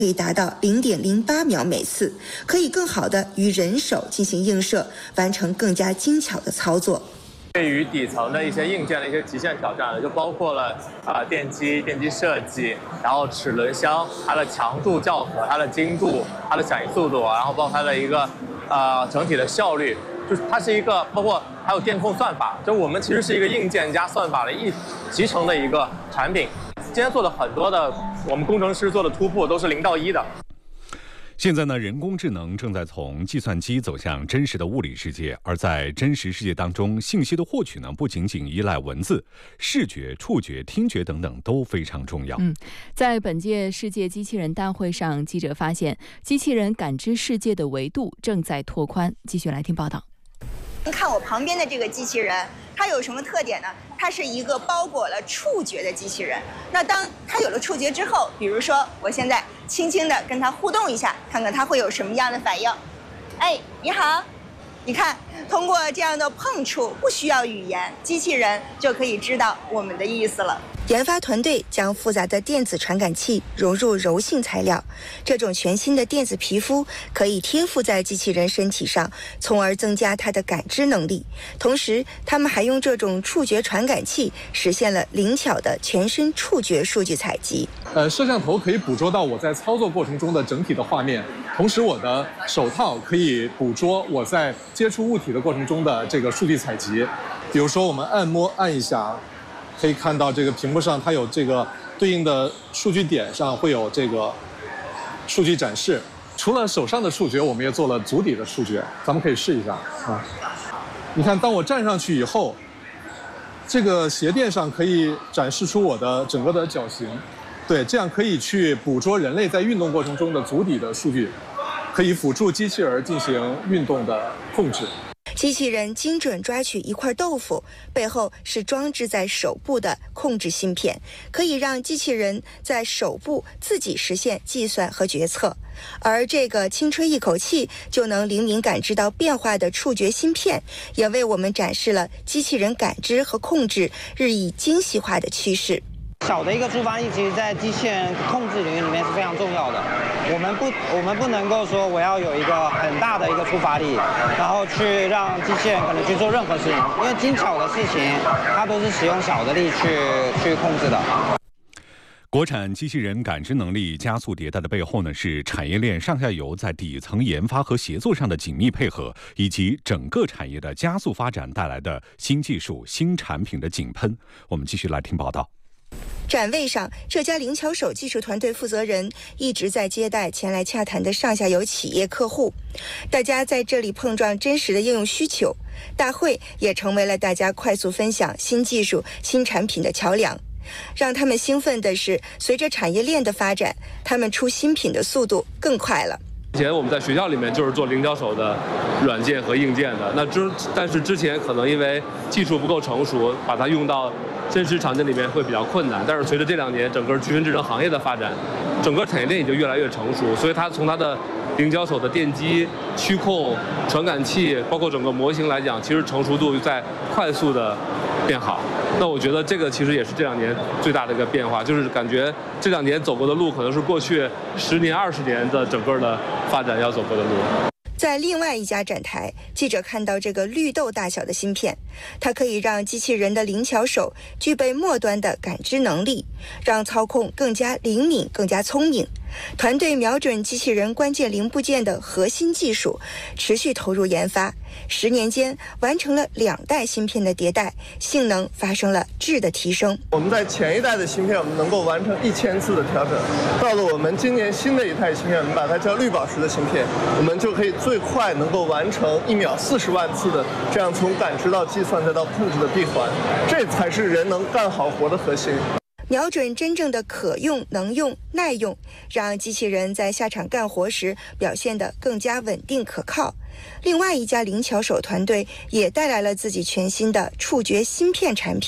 可以达到0.08秒每次，可以更好的与人手进行映射，完成更加精巧的操作。 对于底层的一些硬件的一些极限挑战呢，就包括了电机设计，然后齿轮箱它的强度校核、它的精度、它的响应速度，然后包括它的一个整体的效率，就是它是一个包括还有电控算法，就我们其实是一个硬件加算法的一集成的一个产品。今天做的很多的我们工程师做的突破都是0到1的。 现在呢，人工智能正在从计算机走向真实的物理世界，而在真实世界当中，信息的获取呢，不仅仅依赖文字，视觉、触觉、听觉等等都非常重要。 在本届世界机器人大会上，记者发现，机器人感知世界的维度正在拓宽。继续来听报道。 看我旁边的这个机器人，它有什么特点呢？它是一个包裹了触觉的机器人。那当它有了触觉之后，比如说我现在轻轻地跟它互动一下，看看它会有什么样的反应。哎，你好，你看，通过这样的碰触，不需要语言，机器人就可以知道我们的意思了。 研发团队将复杂的电子传感器融入柔性材料，这种全新的电子皮肤可以贴附在机器人身体上，从而增加它的感知能力。同时，他们还用这种触觉传感器实现了灵巧的全身触觉数据采集。 摄像头可以捕捉到我在操作过程中的整体的画面，同时我的手套可以捕捉我在接触物体的过程中的这个数据采集。比如说，我们按一下。可以看到这个屏幕上，它有这个对应的数据点上会有这个数据展示。除了手上的触觉，我们也做了足底的触觉，咱们可以试一下啊。你看，当我站上去以后，这个鞋垫上可以展示出我的整个的脚型，对，这样可以去捕捉人类在运动过程中的足底的数据，可以辅助机器人进行运动的控制。 机器人精准抓取一块豆腐，背后是装置在手部的控制芯片，可以让机器人在手部自己实现计算和决策。而这个轻吹一口气就能灵敏感知到变化的触觉芯片，也为我们展示了机器人感知和控制日益精细化的趋势。 小的一个触发力，其实在机器人控制领域里面是非常重要的。我们不能够说我要有一个很大的一个触发力，然后去让机器人可能去做任何事情，因为精巧的事情它都是使用小的力去控制的。 国产机器人感知能力加速迭代的背后呢，是产业链上下游在底层研发和协作上的紧密配合，以及整个产业的加速发展带来的新技术、新产品的井喷。我们继续来听报道。 展位上，这家灵巧手技术团队负责人一直在接待前来洽谈的上下游企业客户，大家在这里碰撞真实的应用需求。大会也成为了大家快速分享新技术、新产品的桥梁。让他们兴奋的是，随着产业链的发展，他们出新品的速度更快了。 以前我们在学校里面就是做灵巧手的软件和硬件的，但是之前可能因为技术不够成熟，把它用到真实场景里面会比较困难。但是随着这2年整个集成智能行业的发展，整个产业链也就越来越成熟，所以它从它的灵巧手的电机、驱控、传感器，包括整个模型来讲，其实成熟度在快速的变好。那我觉得这个其实也是这2年最大的一个变化，就是感觉这2年走过的路可能是过去10年、20年的整个的发展要走过的路。 在另外一家展台，记者看到这个绿豆大小的芯片，它可以让机器人的灵巧手具备末端的感知能力，让操控更加灵敏、更加聪明。团队瞄准机器人关键零部件的核心技术，持续投入研发，10年间完成了2代芯片的迭代，性能发生了质的提升。 我们在前一代的芯片，我们能够完成1000次的调整，到了我们今年新的一代芯片，我们把它叫绿宝石的芯片，我们就可以最快能够完成1秒40万次的这样从感知到计算再到控制的闭环，这才是人能干好活的核心。 瞄准真正的可用、能用、耐用，让机器人在下场干活时表现得更加稳定可靠。另外一家灵巧手团队也带来了自己全新的触觉芯片产品，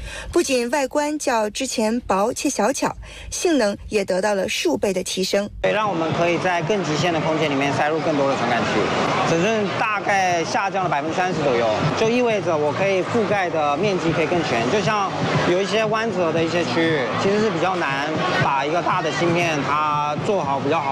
不仅外观较之前薄且小巧，性能也得到了数倍的提升， 让我们可以在更极限的空间里面塞入更多的传感器，尺寸大概下降了30%左右，就意味着我可以覆盖的面积可以更全。就像有一些弯折的一些区域，其实是比较难把一个大的芯片它做好比较好。